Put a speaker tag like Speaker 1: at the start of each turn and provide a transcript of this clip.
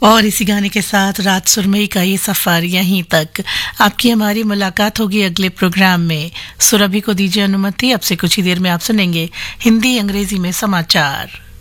Speaker 1: और इसी गाने के साथ रात सुरमई का ये सफर यहीं तक। आपकी हमारी मुलाकात होगी अगले प्रोग्राम में। सुरभि को दीजिए अनुमति, अब से कुछ ही देर में आप सुनेंगे हिंदी अंग्रेजी में समाचार।